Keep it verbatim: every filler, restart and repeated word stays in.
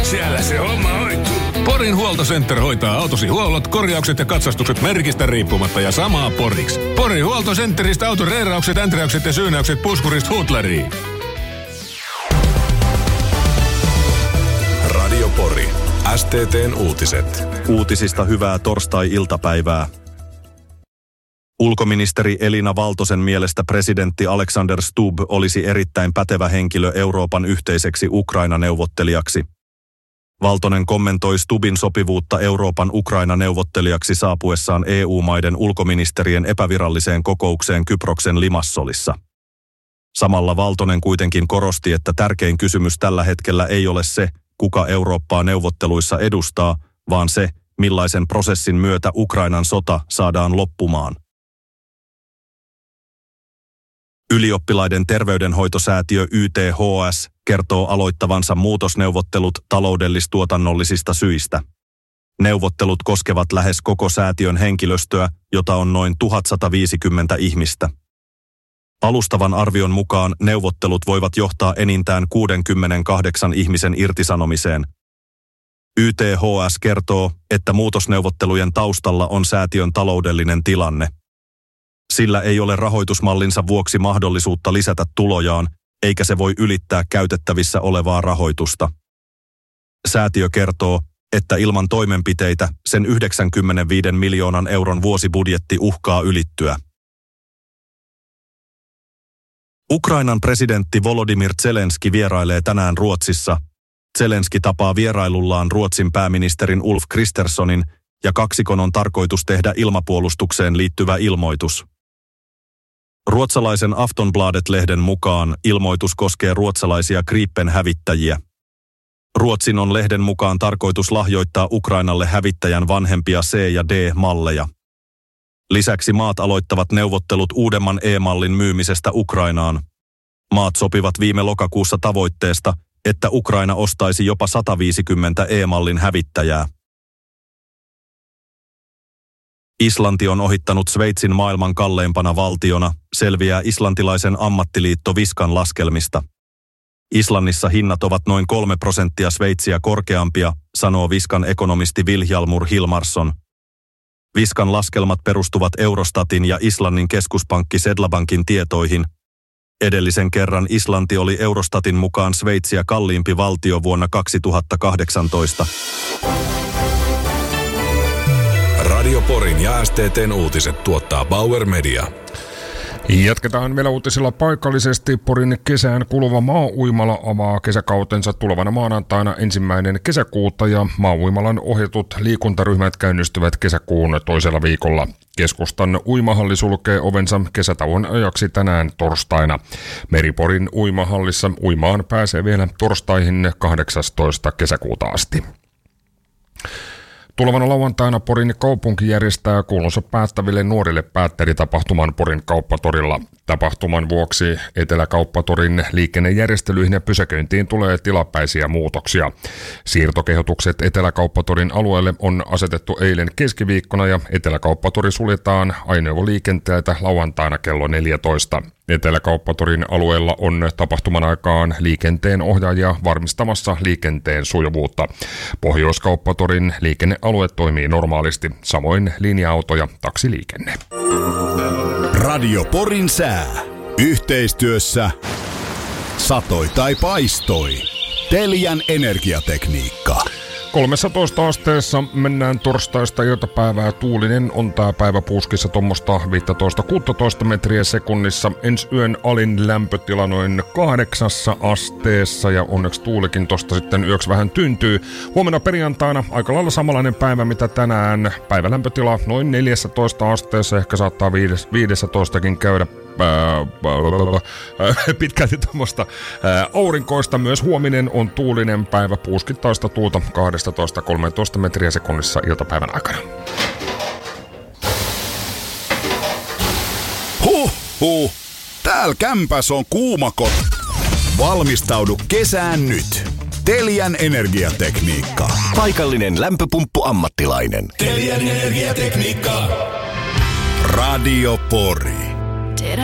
siellä se homma hoituu. Porin Huoltocenter hoitaa autosi huollot, korjaukset ja katsastukset merkistä riippumatta ja samaa Poriksi. Porin Huoltocenteristä auton reeraukset, änträykset ja syynäykset puskurista huutlariin. Radio Pori. S T T:n uutiset. Uutisista hyvää torstai-iltapäivää. Ulkoministeri Elina Valtosen mielestä presidentti Alexander Stubb olisi erittäin pätevä henkilö Euroopan yhteiseksi Ukraina-neuvottelijaksi. Valtonen kommentoi Stubbin sopivuutta Euroopan Ukraina-neuvottelijaksi saapuessaan E U-maiden ulkoministerien epäviralliseen kokoukseen Kyproksen Limassolissa. Samalla Valtonen kuitenkin korosti, että tärkein kysymys tällä hetkellä ei ole se, kuka Eurooppaa neuvotteluissa edustaa, vaan se, millaisen prosessin myötä Ukrainan sota saadaan loppumaan. Ylioppilaiden terveydenhoitosäätiö Y T H S kertoo aloittavansa muutosneuvottelut taloudellis-tuotannollisista syistä. Neuvottelut koskevat lähes koko säätiön henkilöstöä, jota on noin tuhatsataviisikymmentä ihmistä. Alustavan arvion mukaan neuvottelut voivat johtaa enintään kuudenkymmenenkahdeksan ihmisen irtisanomiseen. Y T H S kertoo, että muutosneuvottelujen taustalla on säätiön taloudellinen tilanne. Sillä ei ole rahoitusmallinsa vuoksi mahdollisuutta lisätä tulojaan, eikä se voi ylittää käytettävissä olevaa rahoitusta. Säätiö kertoo, että ilman toimenpiteitä sen yhdeksänkymmentäviisi miljoonan euron vuosibudjetti uhkaa ylittyä. Ukrainan presidentti Volodymyr Zelenski vierailee tänään Ruotsissa. Zelenski tapaa vierailullaan Ruotsin pääministerin Ulf Kristerssonin ja kaksikon on tarkoitus tehdä ilmapuolustukseen liittyvä ilmoitus. Ruotsalaisen Aftonbladet-lehden mukaan ilmoitus koskee ruotsalaisia Gripen-hävittäjiä. Ruotsin on lehden mukaan tarkoitus lahjoittaa Ukrainalle hävittäjän vanhempia C- ja D-malleja. Lisäksi maat aloittavat neuvottelut uudemman E-mallin myymisestä Ukrainaan. Maat sopivat viime lokakuussa tavoitteesta, että Ukraina ostaisi jopa sataviisikymmentä E-mallin hävittäjää. Islanti on ohittanut Sveitsin maailman kalleimpana valtiona, selviää islantilaisen ammattiliitto Viskan laskelmista. Islannissa hinnat ovat noin kolme prosenttia Sveitsiä korkeampia, sanoo Viskan ekonomisti Vilhjalmur Hilmarsson. Viskan laskelmat perustuvat Eurostatin ja Islannin keskuspankki Sedlabankin tietoihin. Edellisen kerran Islanti oli Eurostatin mukaan Sveitsiä kalliimpi valtio vuonna kaksituhattakahdeksantoista. Radio Porin ja S T T:n uutiset tuottaa Bauer Media. Jatketaan vielä uutisilla paikallisesti. Porin kesään kuluva maa-uimala avaa kesäkautensa tulevana maanantaina ensimmäinen kesäkuuta ja maa-uimalan ohjatut liikuntaryhmät käynnistyvät kesäkuun toisella viikolla. Keskustan uimahalli sulkee ovensa kesätauon ajaksi tänään torstaina. Meriporin uimahallissa uimaan pääsee vielä torstaihin kahdeksastoista kesäkuuta asti. Tulevana lauantaina Porin kaupunki järjestää kuulunsa päättäville nuorille päättäjätapahtuman Porin kauppatorilla. Tapahtuman vuoksi Eteläkauppatorin liikennejärjestelyihin ja pysäköintiin tulee tilapäisiä muutoksia. Siirtokehotukset Eteläkauppatorin alueelle on asetettu eilen keskiviikkona ja Eteläkauppatori suljetaan ajoneuvoliikenteeltä lauantaina kello neljätoista. Eteläkauppatorin alueella on tapahtuman aikaan liikenteen ohjaajia varmistamassa liikenteen sujuvuutta. Pohjoiskauppatorin liikennealue toimii normaalisti, samoin linja-auto- ja taksiliikenne. Radio Porin sää. Yhteistyössä satoi tai paistoi. Telian energiatekniikka. kolmetoista asteessa mennään torstaista iltapäivää. Tuulinen on tää päivä puuskissa tuommoista viisitoista kuusitoista metriä sekunnissa. Ensi yön alin lämpötila noin kahdeksassa asteessa ja onneksi tuulikin tosta sitten yöksi vähän tyntyy. Huomenna perjantaina aika lailla samanlainen päivä mitä tänään. Päivälämpötila noin neljätoista asteessa, ehkä saattaa viisitoistakin käydä. Pitkälti tuommoista aurinkoista. Myös huominen on tuulinen päivä, puuskittaista tuulta kaksitoista kolmetoista metriä sekunnissa iltapäivän aikana. Huh, huh. Täällä kämpäs on kuumakot. Valmistaudu kesään nyt. Telian energiatekniikka. Paikallinen lämpöpumppu-ammattilainen. Telian energiatekniikka. Radio Pori.